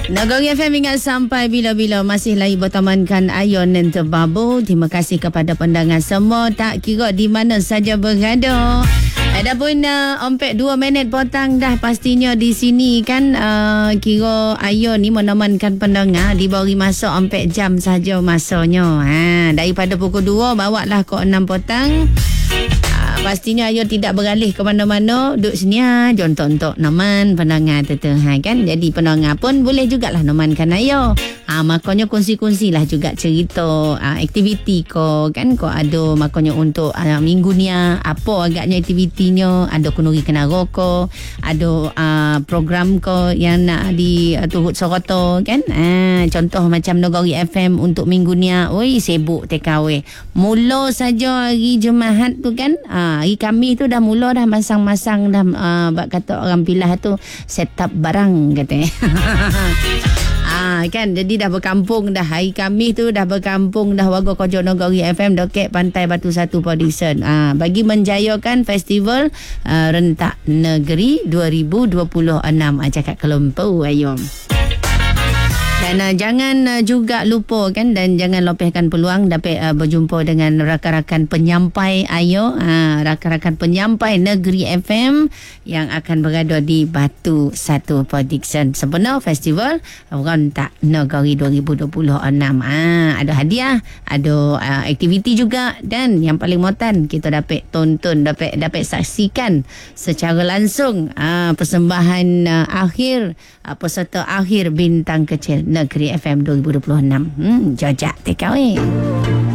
Nagori FM ingat sampai bila-bila masih lagi bertemankan Ayon dan Tebabu. Terima kasih kepada pendengar semua, tak kira di mana saja berada. Adapun ompek 2 minit potang dah pastinya di sini kan. Kira Ayon ni menemankan pendengar diberi masa ompek jam saja masanya. Daripada pukul 2 bawa lah ke 6 potang. Pastinya Ayon tidak beralih ke mana-mana. Duduk sini Jon tontok naman pendengar kan. Jadi pendengar pun boleh jugalah namankan Ayon. Makanya kongsi-kongsi lah juga cerita aktiviti ko kan. Ko ada makanya untuk minggu ni apa agaknya aktivitinya. Ada kunuri kena rokok. Ada program ko yang nak diturut soroto kan. Contoh macam Nagori FM untuk minggu ni. Oi sibuk TKW. Mula saja hari Jumaat tu kan. Hari Khamis tu dah mula dah masang-masang dah bak kata orang Pilah tu set up barang katanya. Kan jadi dah berkampung dah hari Khamis tu dah berkampung dah warga Kojo Nagori FM dekat Pantai Batu Satu Production. Bagi menjayakan festival Rentak Negeri 2026 cakap Kelompo Ayom. Dan jangan juga lupa kan, dan jangan lepaskan peluang dapat berjumpa dengan rakan-rakan penyampai Ayo, rakan-rakan penyampai Negeri FM yang akan berada di Batu Satu Production. Sebenar festival Rentak Negeri 2026. Ada hadiah, ada aktiviti juga, dan yang paling motan kita dapat tonton, dapat saksikan secara langsung persembahan akhir peserta akhir bintang kecil Negeri FM 2026. Jajak TKW.